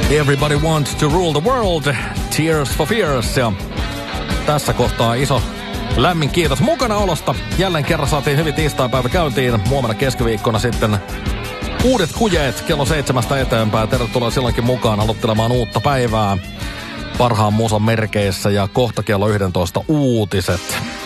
Everybody wants to rule the world. Tears for Fears. Ja tässä kohtaa iso lämmin kiitos mukanaolosta. Jälleen kerran saatiin hyvin tiistaipäivä käyntiin. Huomenna keskiviikkona sitten uudet kujeet kello 7 eteenpäin. Tervetuloa silloinkin mukaan aloittelemaan uutta päivää parhaan musan merkeissä. Ja kohta kello 11 uutiset.